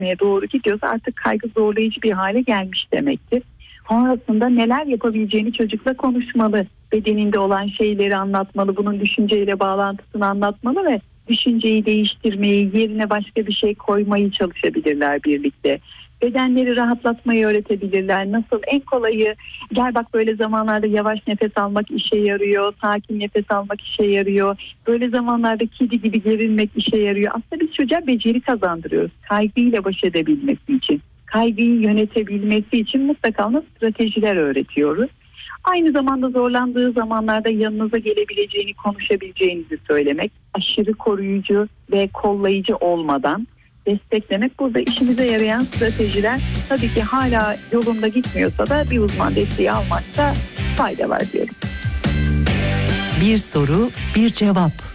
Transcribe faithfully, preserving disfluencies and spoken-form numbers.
etmeye doğru gidiyorsa artık kaygı zorlayıcı bir hale gelmiş demektir. Sonrasında neler yapabileceğini çocukla konuşmalı. Bedeninde olan şeyleri anlatmalı, bunun düşünceyle bağlantısını anlatmalı ve düşünceyi değiştirmeyi, yerine başka bir şey koymayı çalışabilirler birlikte. Bedenleri rahatlatmayı öğretebilirler. Nasıl en kolayı, gel bak böyle zamanlarda yavaş nefes almak işe yarıyor, sakin nefes almak işe yarıyor. Böyle zamanlarda kedi gibi gerilmek işe yarıyor. Aslında biz çocuğa beceri kazandırıyoruz kaygıyla baş edebilmesi için. Kaygıyı yönetebilmesi için mutlaka ona stratejiler öğretiyoruz. Aynı zamanda zorlandığı zamanlarda yanınıza gelebileceğini, konuşabileceğinizi söylemek, aşırı koruyucu ve kollayıcı olmadan desteklemek, burada işimize yarayan stratejiler. Tabii ki hala yolunda gitmiyorsa da bir uzman desteği almakta fayda var diyorum. Bir soru, bir cevap.